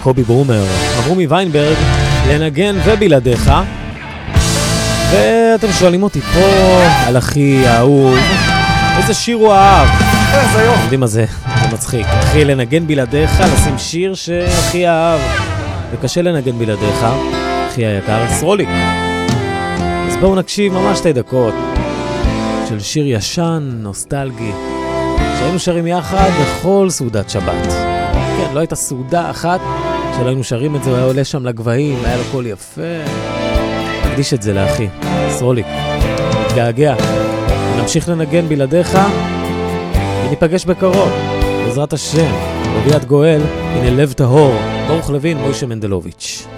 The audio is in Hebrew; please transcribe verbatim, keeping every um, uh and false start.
קובי ברומר, אברומי ויינברג, לנגן ובלעדיך. ואתם שואלים אותי פה על אחי האהוב, איזה שיר הוא אהב? איזה יופי. יודעים מה זה? זה מצחיק. אחי, לנגן בלעדיך, לשים שיר שאחי אהב. וקשה לנגן בלעדיך, אחי היקר, סרוליק. אז בואו נקשיב ממש שתי דקות של שיר ישן, נוסטלגי, שהיינו שרים יחד בכל סעודת שבת. כן, לא הייתה סעודה אחת שלא היינו שרים את זה, הוא היה עולה שם לגבהים, היה לו קול יפה. נקדיש את זה לאחי, סרוליק. נתגעגע. נמשיך לנגן בלעדיך, וניפגש בקרוב, בעזרת השם. אביעד גואל, הנה לב טהור, ברוך לוין, מוישה מנדלוביץ'.